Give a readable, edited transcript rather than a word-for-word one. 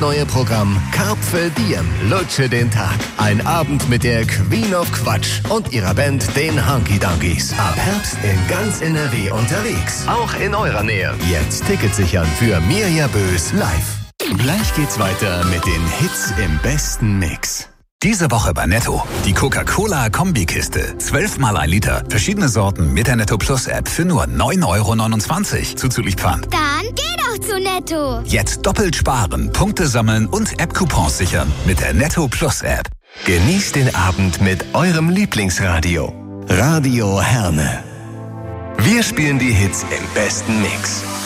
brandneue Programm Carpe Diem, lutsche den Tag. Ein Abend mit der Queen of Quatsch und ihrer Band, den Hunky Donkeys. Ab Herbst in ganz NRW unterwegs. Auch in eurer Nähe. Jetzt Tickets sichern für Mirja Bös live. Gleich geht's weiter mit den Hits im besten Mix. Diese Woche bei Netto. Die Coca-Cola-Kombikiste. 12 mal 1 Liter. Verschiedene Sorten mit der Netto Plus App für nur 9,29 € zuzüglich Pfand. Dann geh doch zu Netto. Jetzt doppelt sparen, Punkte sammeln und App-Coupons sichern mit der Netto Plus App. Genießt den Abend mit eurem Lieblingsradio. Radio Herne. Wir spielen die Hits im besten Mix.